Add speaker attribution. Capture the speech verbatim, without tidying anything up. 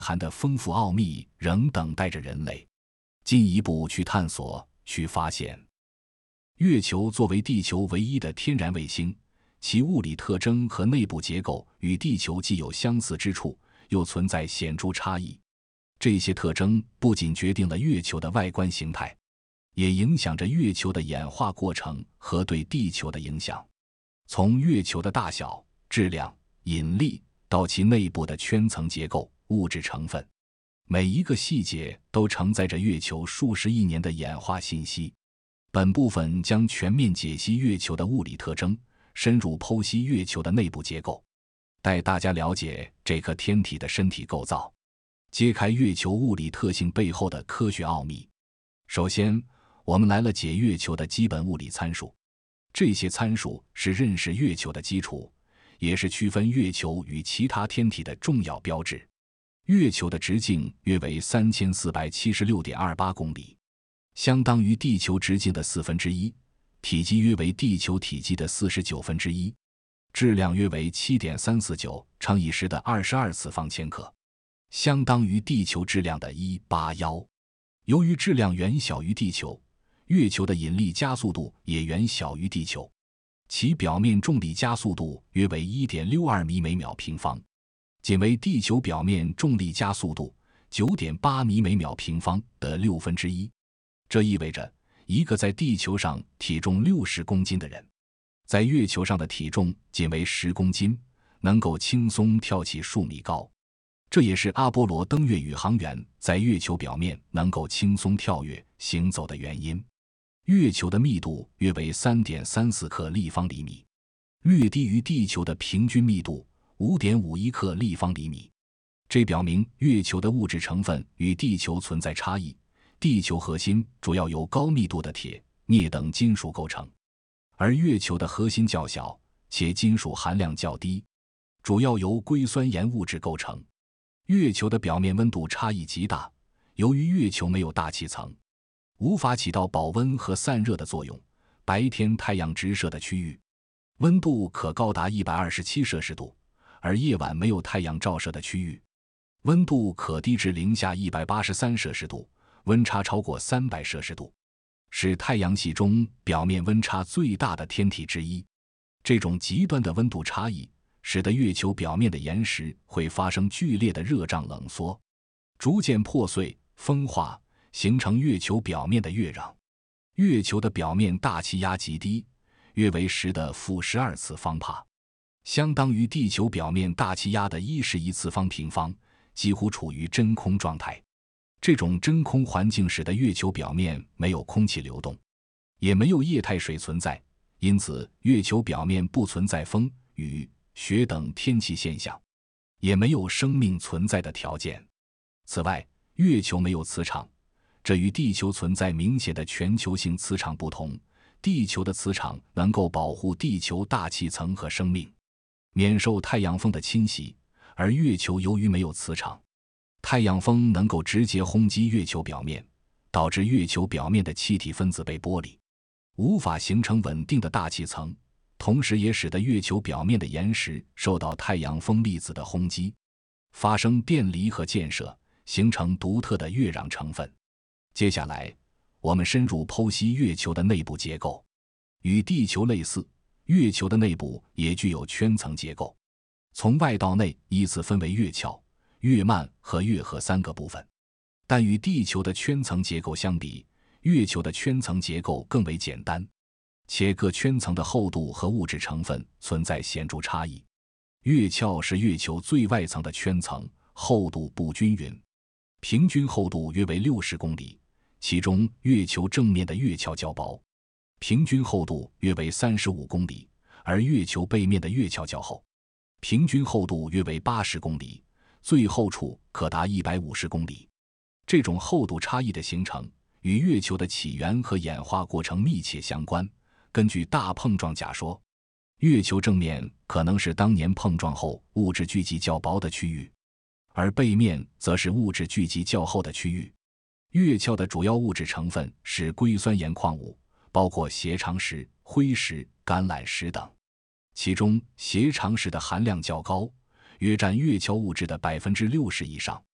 Speaker 1: 含的丰富奥秘仍等待着人类进一步去探索、去发现。月球作为地球唯一的天然卫星，其物理特征和内部结构与地球既有相似之处，又存在显著差异。这些特征不仅决定了月球的外观形态，也影响着月球的演化过程和对地球的影响。从月球的大小、质量、引力到其内部的圈层结构、物质成分，每一个细节都承载着月球数十亿年的演化信息。本部分将全面解析月球的物理特征，深入剖析月球的内部结构，带大家了解这颗天体的身体构造，揭开月球物理特性背后的科学奥秘。首先，我们来了解月球的基本物理参数。这些参数是认识月球的基础，也是区分月球与其他天体的重要标志。月球的直径约为 三千四百七十六点二八公里，相当于地球直径的四分之一，体积约为地球体积的四十九分之一，质量约为 七点三四九乘以十的二十二次方千克，相当于地球质量的一百八十一。由于质量远小于地球，月球的引力加速度也远小于地球，其表面重力加速度约为 一点六二米每秒平方，仅为地球表面重力加速度 九点八米每秒平方的六分之一。这意味着一个在地球上体重六十公斤的人，在月球上的体重仅为十公斤，能够轻松跳起数米高。这也是阿波罗登月宇航员在月球表面能够轻松跳跃行走的原因。月球的密度约为 三点三四克立方厘米，略低于地球的平均密度 五点五一克立方厘米。这表明月球的物质成分与地球存在差异。地球核心主要由高密度的铁、镍等金属构成，而月球的核心较小，且金属含量较低，主要由硅酸盐物质构成。月球的表面温度差异极大，由于月球没有大气层，无法起到保温和散热的作用。白天太阳直射的区域，温度可高达一百二十七摄氏度，而夜晚没有太阳照射的区域，温度可低至零下一百八十三摄氏度，温差超过三百摄氏度，是太阳系中表面温差最大的天体之一。这种极端的温度差异使得月球表面的岩石会发生剧烈的热胀冷缩，逐渐破碎、风化，形成月球表面的月壤。月球的表面大气压极低，约为十的负十二次方帕，相当于地球表面大气压的一十一次方平方，几乎处于真空状态。这种真空环境使得月球表面没有空气流动，也没有液态水存在，因此月球表面不存在风、雨、雪等天气现象，也没有生命存在的条件。此外，月球没有磁场，这与地球存在明显的全球性磁场不同。地球的磁场能够保护地球大气层和生命免受太阳风的侵袭，而月球由于没有磁场，太阳风能够直接轰击月球表面，导致月球表面的气体分子被剥离，无法形成稳定的大气层，同时也使得月球表面的岩石受到太阳风粒子的轰击，发生电离和溅射，形成独特的月壤成分。接下来，我们深入剖析月球的内部结构。与地球类似，月球的内部也具有圈层结构，从外到内依次分为月鞘、月幔和月核三个部分。但与地球的圈层结构相比，月球的圈层结构更为简单，且各圈层的厚度和物质成分存在显著差异。月鞘是月球最外层的圈层，厚度不均匀，平均厚度约为六十公里，其中月球正面的月鞘较薄，平均厚度约为三十五公里，而月球背面的月鞘较厚，平均厚度约为八十公里，最厚处可达一百五十公里。这种厚度差异的形成与月球的起源和演化过程密切相关。根据大碰撞假说，月球正面可能是当年碰撞后物质聚集较薄的区域，而背面则是物质聚集较厚的区域。月鞘的主要物质成分是硅酸盐矿物，包括斜长石、灰石、橄榄石等，其中斜长石的含量较高，约占月鞘物质的 百分之六十 以上。